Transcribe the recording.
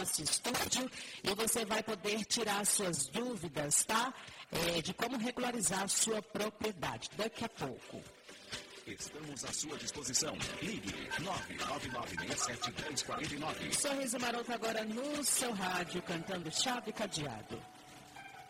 nosso estúdio e você vai poder tirar suas dúvidas, tá? De como regularizar a sua propriedade daqui a pouco. Estamos à sua disposição. Ligue 999671049. Sorriso Maroto agora no seu rádio, cantando Chave Cadeado.